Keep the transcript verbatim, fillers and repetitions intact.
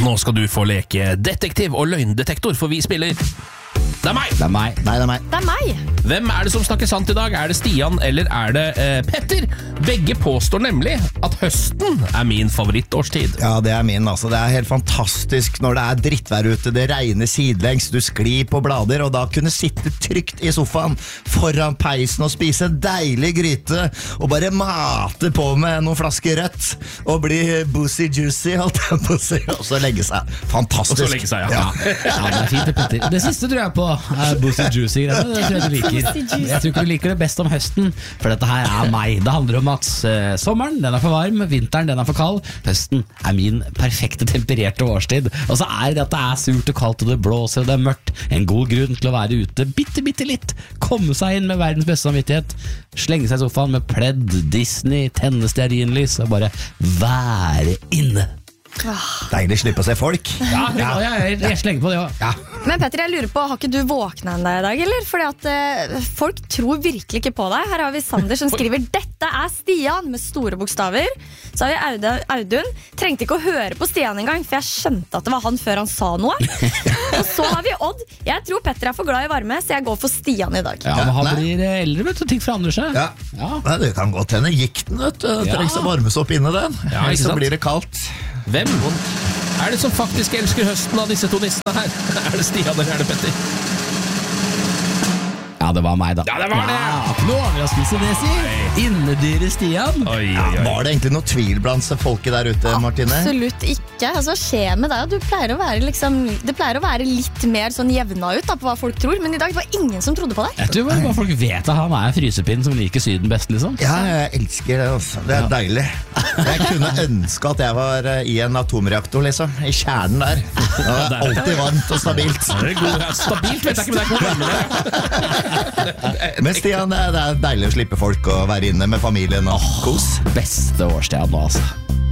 Nå skal du få leke detektiv og løgndetektor, for vi spiller Det er meg! Det er meg. Nei, det er meg. Det er meg. Hvem er det som snakker sant i dag? Er det Stian, eller er det eh, Petter? Begge påstår nemlig at høsten er min favorittårstid. Ja, det er min, altså. Det er helt fantastisk når det er drittvær ute, det regner sidelengs, du sklir på blader, og da kunne sitte trygt i sofaen foran peisen og spise en deilig gryte, og bare mate på med noen flasker rødt, og bli boozy juicy, holdt jeg på å si, og så legge seg. Fantastisk. Og så legge seg, ja. Ja, ja, det er fint det, Petter. Det siste tror jeg på er Boozy Juicy greiene. Det tror jeg du liker. Jeg tror ikke du liker det best om høsten, for dette her er meg. Det handler om at uh, sommeren, den er for varm, vinteren, den er for kald, høsten er min perfekte tempererte årstid. Og så er det at det er surt og kaldt, og det blåser og det er mørkt. En god grunn til å være ute bitte, bitte litt. Komme seg inn med verdens beste samvittighet. Slenge seg i sofaen med pledd, Disney, tenne stearinlys og bare være inne. Deilig slippe å se folk. Ja, ja. Jeg, jeg slenger på det også. Ja. Men Petter, jeg lurer på, har ikke du våknet enda i dag, eller? Fordi at eh, folk tror virkelig ikke på deg. Her har vi Sander som skriver Dette er Stian med store bokstaver. Så har vi Aude, Audun. Trengte ikke å høre på Stian en gang, for jeg skjønte at det var han før han sa noe. Og så har vi Odd. Jeg tror Petter er for glad i varme, så jeg går for Stian i dag. Ja, men han Nei. blir eldre, vet du, ting forandrer seg. Ja. Ja. Nei, det kan godt hende. Gikk den, vet du. Det Ja. trengs å varmes opp inne den. Ja, ikke så sant? blir det kaldt. Hvem er det som faktisk elsker høsten av disse to nissene her? Er det Stian, eller er det Petter? Ja, det var meg da. Ja, det var det! Ja, ikke noe overraskelse det, sier. Innedyre Stian. Oi, Ja, oi, oi. var det egentlig noe tvil blant folket der ute, Martine? Absolutt ikke. Altså, hva skjer med deg? Du pleier å være, liksom, det pleier å være litt mer sånn jevna ut da, på hva folk tror, men i dag var det ingen som trodde på deg. Jeg tror bare folk vet at han er en frysepinn som liker Syden best, liksom. Ja, jeg elsker det, altså. Det er deilig. Jeg kunne ønske at jeg var eh, i en atomreaktor, liksom. I kjernen der. Det var alltid varmt og stabilt. Det er god, ja, stabilt vet jeg ikke, men det er ikke noe varmere. Men Stian, det er, det er deilig å slippe folk og være inne med familien og kos. Beste årstida nå, altså.